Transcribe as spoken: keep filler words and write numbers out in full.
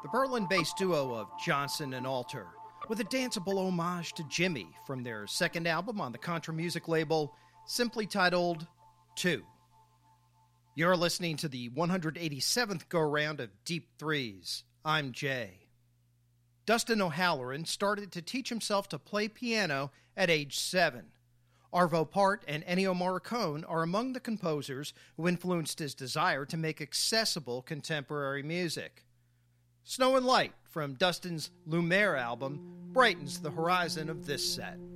the Berlin-based duo of Johnson and Alter, with a danceable homage to Jimmy from their second album on the Contra Music label, simply titled Two. You're listening to the one hundred eighty-seventh go-round of Deep Threes. I'm Jay. Dustin O'Halloran started to teach himself to play piano at age seven. Arvo Part and Ennio Morricone are among the composers who influenced his desire to make accessible contemporary music. Snow and Light from Dustin's Lumiere album brightens the horizon of this set.